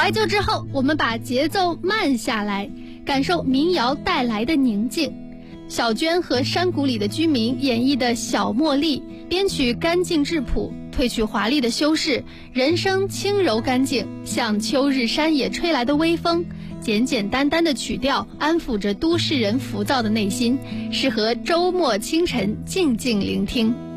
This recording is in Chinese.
怀旧之后，我们把节奏慢下来，感受民谣带来的宁静。小娟和山谷里的居民演绎的小茉莉，编曲干净质朴，褪去华丽的修饰，人声轻柔干净，像秋日山野吹来的微风。简简单单的曲调安抚着都市人浮躁的内心，适合周末清晨静静聆听。